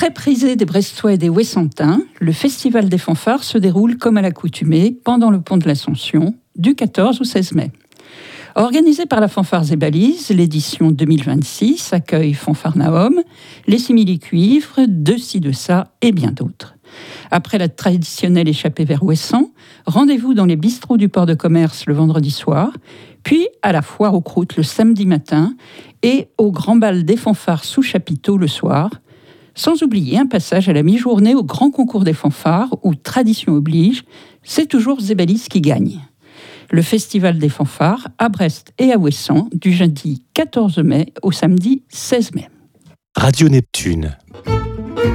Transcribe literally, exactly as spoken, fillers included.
Très prisé des Brestois et des Ouessantins, le Festival des fanfares se déroule comme à l'accoutumée pendant le pont de l'Ascension, du quatorze au seize mai. Organisé par la Fanfares et Balises, l'édition deux mille vingt-six accueille Fanfarnaum, les simili-cuivres, De ci, de ça et bien d'autres. Après la traditionnelle échappée vers Ouessant, rendez-vous dans les bistrots du port de commerce le vendredi soir, puis à la foire aux croûtes le samedi matin et au grand bal des fanfares sous chapiteau le soir, sans oublier un passage à la mi-journée au grand concours des fanfares où, tradition oblige, c'est toujours Zébalis qui gagne. Le Festival des fanfares à Brest et à Ouessant du jeudi quatorze mai au samedi seize mai. Radio Neptune.